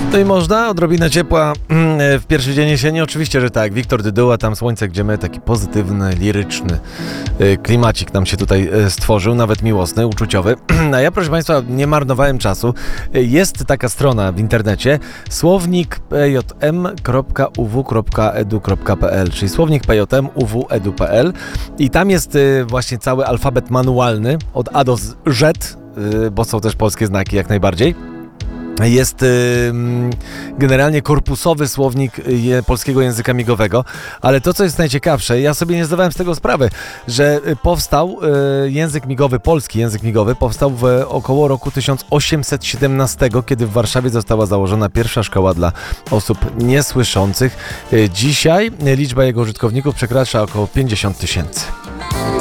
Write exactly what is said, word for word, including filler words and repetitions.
No i można? Odrobinę ciepła w pierwszy dzień jesieni? Oczywiście, że tak. Wiktor Dyduła, Tam słońce, gdzie my, taki pozytywny, liryczny klimacik nam się tutaj stworzył, nawet miłosny, uczuciowy. A ja, proszę Państwa, nie marnowałem czasu. Jest taka strona w internecie słownik p j m kropka u w kropka e d u kropka p l, czyli słownik p j m u w kropka e d u kropka p l i tam jest właśnie cały alfabet manualny od A do Z, bo są też polskie znaki jak najbardziej. Jest y, generalnie korpusowy słownik je, polskiego języka migowego, ale to, co jest najciekawsze, ja sobie nie zdawałem z tego sprawy, że powstał y, język migowy, polski język migowy powstał w około roku tysiąc osiemset siedemnastego, kiedy w Warszawie została założona pierwsza szkoła dla osób niesłyszących. Y, dzisiaj liczba jego użytkowników przekracza około pięćdziesiąt tysięcy.